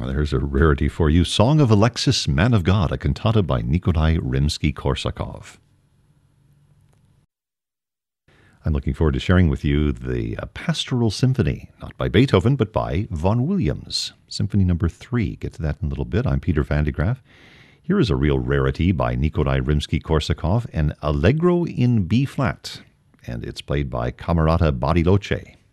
There's a rarity for you. Song of Alexis, Man of God, a cantata by Nikolai Rimsky-Korsakov. I'm looking forward to sharing with you the Pastoral Symphony, not by Beethoven, but by Vaughan Williams. Symphony number 3. Get to that in a little bit. I'm Peter Van de Graaff. Here is a real rarity by Nikolai Rimsky-Korsakov, an Allegro in B-flat, and it's played by Camerata Bariloche.